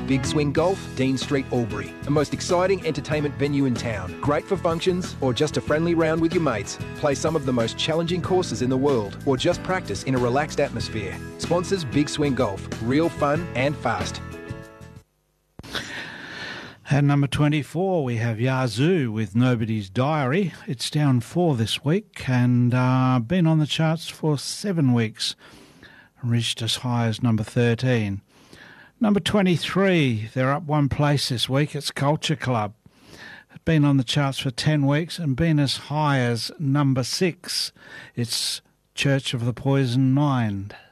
Big Swing Golf, Dean Street, Albury. The most exciting entertainment venue in town. Great for functions or just a friendly round with your mates. Play some of the most challenging courses in the world or just practice in a relaxed atmosphere. Sponsors Big Swing Golf. Real fun and fast. At number 24, we have Yazoo with Nobody's Diary. It's down 4 this week and been on the charts for 7 weeks. Reached as high as number 13. Number 23, they're up 1 place this week. It's Culture Club. It's been on the charts for 10 weeks and been as high as number 6. It's Church of the Poisoned Mind.